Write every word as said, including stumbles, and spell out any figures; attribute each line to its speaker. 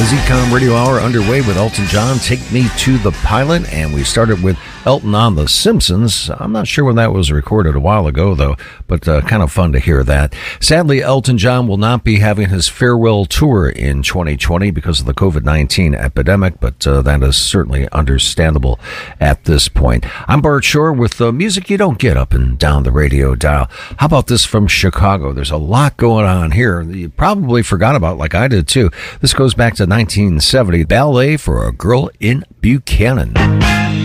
Speaker 1: Z-Com Radio Hour underway with Elton John, Take Me to the Pilot, and we started with Elton on The Simpsons. I'm not sure when that was recorded, a while ago, though, but uh, kind of fun to hear that. Sadly, Elton John will not be having his farewell tour in twenty twenty because of the covid nineteen epidemic, but uh, that is certainly understandable at this point. I'm Bart Shore with uh, music you don't get up and down the radio dial. How about this from Chicago? There's a lot going on here you probably forgot about, like I did too. This goes back to nineteen seventy, Ballet for a Girl in Buchanan.